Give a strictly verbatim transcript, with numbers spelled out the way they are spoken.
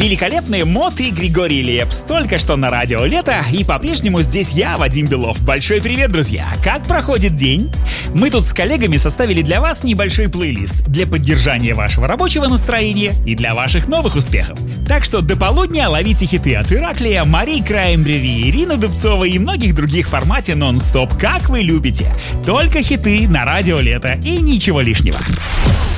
Великолепные Мот и Григорий Лепс только что на радио Лето, и по-прежнему здесь я, Вадим Белов. Большой привет, друзья! Как проходит день? Мы тут с коллегами составили для вас небольшой плейлист для поддержания вашего рабочего настроения и для ваших новых успехов. Так что до полудня ловите хиты от Ираклия, Марии Краймбрери, Ирины Дубцовой и многих других в формате нон-стоп, как вы любите. Только хиты на радио Лето и ничего лишнего.